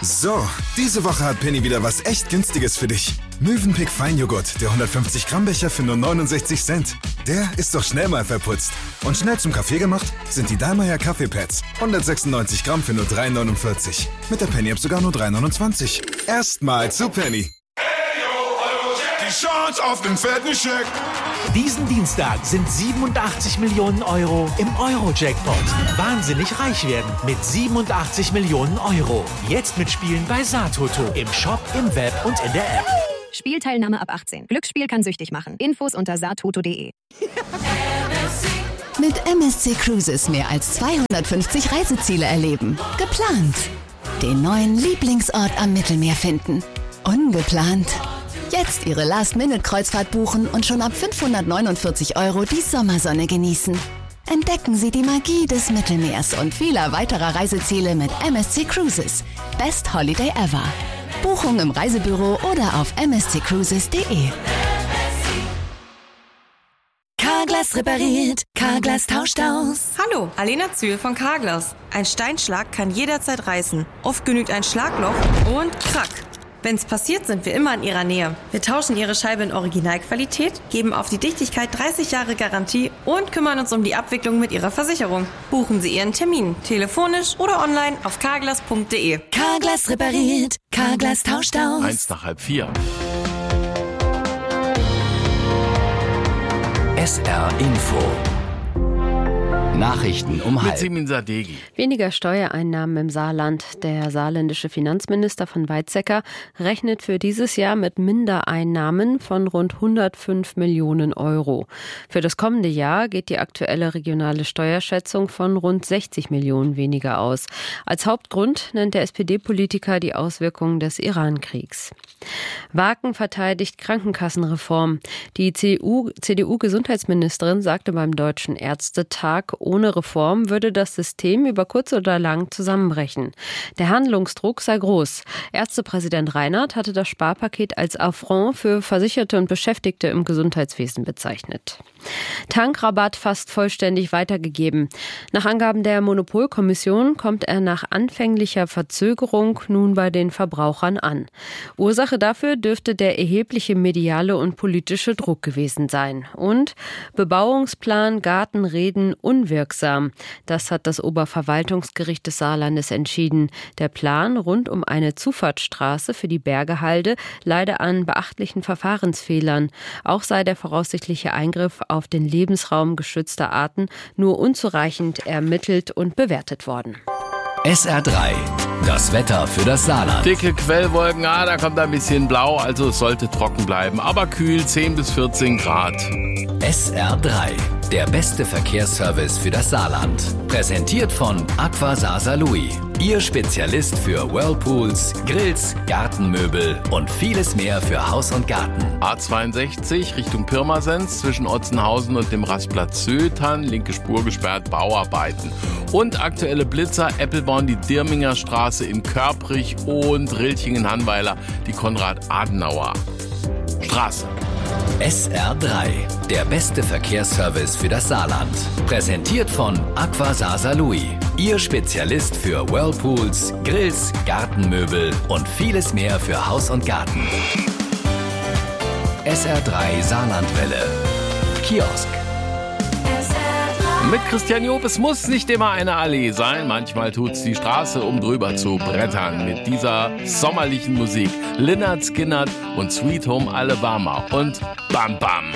So, diese Woche hat Penny wieder was echt Günstiges für dich. Mövenpick Feinjoghurt, der 150 Gramm Becher für nur 69 Cent. Der ist doch schnell mal verputzt. Und schnell zum Kaffee gemacht sind die Dallmayr Kaffeepads. 196 Gramm für nur 3,49. Mit der Penny-App sogar nur 3,29. Erstmal zu Penny. Die Chance auf den fetten Scheck. Diesen Dienstag sind 87 Millionen Euro im Euro-Jackpot. Wahnsinnig reich werden mit 87 Millionen Euro. Jetzt mitspielen bei Satoto. Im Shop, im Web und in der App. Spielteilnahme ab 18. Glücksspiel kann süchtig machen. Infos unter satoto.de. Mit MSC Cruises mehr als 250 Reiseziele erleben. Geplant. Den neuen Lieblingsort am Mittelmeer finden. Ungeplant. Jetzt Ihre Last-Minute-Kreuzfahrt buchen und schon ab 549 € die Sommersonne genießen. Entdecken Sie die Magie des Mittelmeers und vieler weiterer Reiseziele mit MSC Cruises. Best Holiday ever. Buchung im Reisebüro oder auf msccruises.de. Carglass repariert, Carglass tauscht aus. Hallo, Alena Zühl von Carglass. Ein Steinschlag kann jederzeit reißen. Oft genügt ein Schlagloch und krack. Wenn's passiert, sind wir immer in Ihrer Nähe. Wir tauschen Ihre Scheibe in Originalqualität, geben auf die Dichtigkeit 30 Jahre Garantie und kümmern uns um die Abwicklung mit Ihrer Versicherung. Buchen Sie Ihren Termin, telefonisch oder online auf carglass.de. Carglass repariert, Carglass tauscht aus. 1 nach halb 4. SR Info. Nachrichten um halb. Mit Simin Sadeghi. Weniger Steuereinnahmen im Saarland. Der saarländische Finanzminister von Weizsäcker rechnet für dieses Jahr mit Mindereinnahmen von rund 105 Millionen Euro. Für das kommende Jahr geht die aktuelle regionale Steuerschätzung von rund 60 Millionen weniger aus. Als Hauptgrund nennt der SPD-Politiker die Auswirkungen des Iran-Kriegs. Waken verteidigt Krankenkassenreform. Die CDU-Gesundheitsministerin sagte beim Deutschen Ärztetag, ohne Reform würde das System über kurz oder lang zusammenbrechen. Der Handlungsdruck sei groß. Ärztepräsident Reinhardt hatte das Sparpaket als Affront für Versicherte und Beschäftigte im Gesundheitswesen bezeichnet. Tankrabatt fast vollständig weitergegeben. Nach Angaben der Monopolkommission kommt er nach anfänglicher Verzögerung nun bei den Verbrauchern an. Ursache dafür dürfte der erhebliche mediale und politische Druck gewesen sein. Und Bebauungsplan Gartenreden unwirksam. Das hat das Oberverwaltungsgericht des Saarlandes entschieden. Der Plan rund um eine Zufahrtsstraße für die Bergehalde leide an beachtlichen Verfahrensfehlern. Auch sei der voraussichtliche Eingriff auf den Lebensraum geschützter Arten nur unzureichend ermittelt und bewertet worden. SR3. Das Wetter für das Saarland. Dicke Quellwolken, da kommt ein bisschen blau, also es sollte trocken bleiben, aber kühl, 10 bis 14 Grad. SR3. Der beste Verkehrsservice für das Saarland. Präsentiert von Aqua Saarlouis. Ihr Spezialist für Whirlpools, Grills, Gartenmöbel und vieles mehr für Haus und Garten. A62 Richtung Pirmasens zwischen Otzenhausen und dem Rastplatz Sötern. Linke Spur gesperrt, Bauarbeiten. Und aktuelle Blitzer, Eppelborn, die Dirminger Straße in Körprich und Rilchingen-Hanweiler, die Konrad-Adenauer Straße. SR3, der beste Verkehrsservice für das Saarland. Präsentiert von Aqua Saarlouis. Ihr Spezialist für Whirlpools, Grills, Gartenmöbel und vieles mehr für Haus und Garten. SR3 Saarlandwelle. Kiosk. Mit Christian Job, es muss nicht immer eine Allee sein. Manchmal tut's die Straße, um drüber zu brettern. Mit dieser sommerlichen Musik. Lynyrd Skynyrd und Sweet Home Alabama. Und Bam Bam.